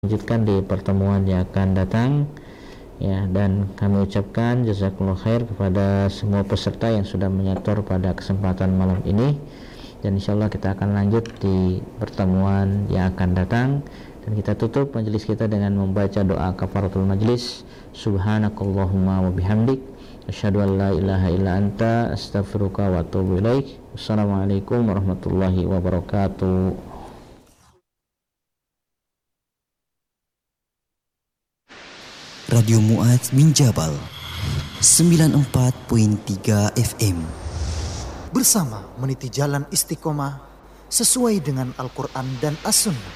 lanjutkan di pertemuan yang akan datang ya, dan kami ucapkan jazakallahu khair kepada semua peserta yang sudah menyatur pada kesempatan malam ini, dan insyaallah kita akan lanjut di pertemuan yang akan datang. Dan kita tutup majelis kita dengan membaca doa kafaratul majlis. Subhanakallahumma wa bihamdik asyhadu an la ilaha illa anta astaghfiruka wa atubu ilaik. Wassalamualaikum warahmatullahi wabarakatuh. Radio Mu'adz bin Jabal 94.3 FM bersama meniti jalan istiqomah sesuai dengan Al-Quran dan As-Sunnah.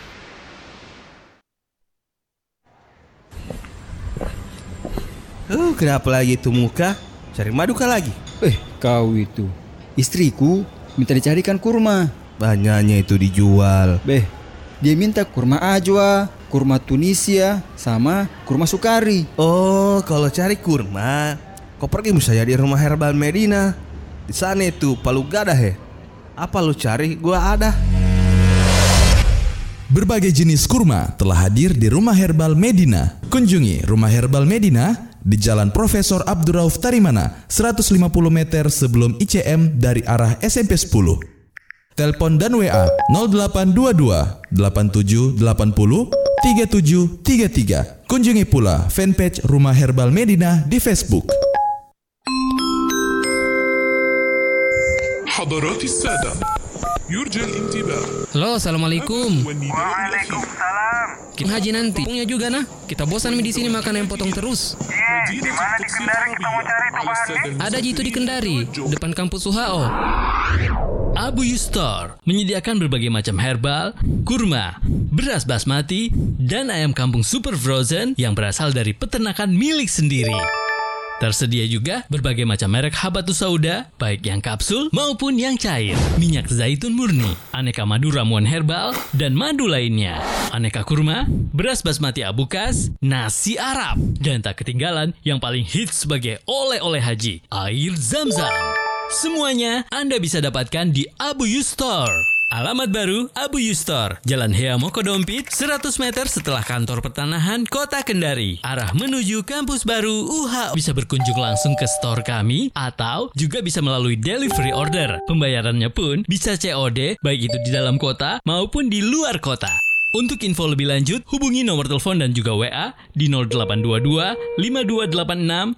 Kenapa lagi itu muka? Cari madu kah lagi? Kau itu istriku minta dicarikan kurma. Banyaknya itu dijual. Dia minta kurma ajwa, kurma Tunisia, sama kurma Sukari. Oh, kalau cari kurma, kau pergi misalnya di rumah herbal Medina. Di sana itu palu gadah he. Apa lu cari? Gua ada. Berbagai jenis kurma telah hadir di Rumah Herbal Medina. Kunjungi Rumah Herbal Medina di Jalan Profesor Abdurrauf Tarimana, 150 meter sebelum ICM dari arah SMP 10. Telepon dan WA 0822 8780 3733. Kunjungi pula fanpage Rumah Herbal Medina di Facebook. حضرات السادة يرجى الانتباه. Halo, assalamualaikum. Waalaikumsalam. Kita haji nanti. Punya juga nah. Kita bosan di sini makan ayam potong terus. Di mana di Kendari kita mau cari tuh bahannya? Ada itu di Kendari, depan kampus UHO. Abu Yustor menyediakan berbagai macam herbal, kurma, beras basmati, dan ayam kampung super frozen yang berasal dari peternakan milik sendiri. Tersedia juga berbagai macam merek habatus sauda, baik yang kapsul maupun yang cair, minyak zaitun murni, aneka madu ramuan herbal, dan madu lainnya, aneka kurma, beras basmati abukas, nasi Arab, dan tak ketinggalan yang paling hits sebagai oleh-oleh haji, air Zam-Zam. Semuanya Anda bisa dapatkan di Abu Yustor. Alamat baru Abu Yustor, Jalan Hea Mokodompit, 100 meter setelah kantor pertanahan Kota Kendari. Arah menuju kampus baru UHA. Bisa berkunjung langsung ke store kami atau juga bisa melalui delivery order. Pembayarannya pun bisa COD, baik itu di dalam kota maupun di luar kota. Untuk info lebih lanjut, hubungi nomor telepon dan juga WA di 0822 5286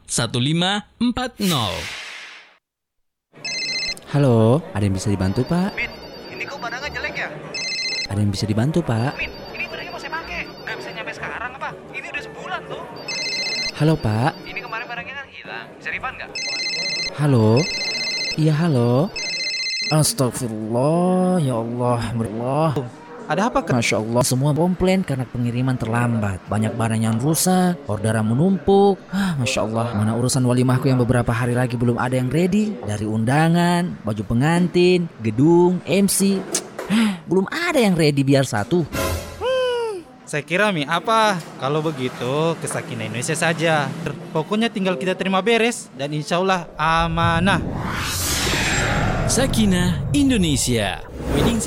1540. Halo, ada yang bisa dibantu Pak? Min, ini kok barangnya jelek ya? Ada yang bisa dibantu Pak? Min, ini barangnya mau saya pakai. Gak bisa nyampe sekarang apa? Ini udah sebulan tuh. Halo Pak? Ini kemarin barangnya kan hilang. Bisa refund gak? Halo? Iya halo? Astagfirullah, ya Allah, Allah. Ada apa kan? Masya Allah, semua komplain karena pengiriman terlambat. Banyak barang yang rusak, orderan menumpuk. Masya Allah, mana urusan walimahku yang beberapa hari lagi belum ada yang ready. Dari undangan, baju pengantin, gedung, MC. Belum ada yang ready biar satu. Saya kira apa? Kalau begitu ke Sakinah Indonesia saja. Pokoknya tinggal kita terima beres dan insya Allah amanah. Sakinah Indonesia. Wedding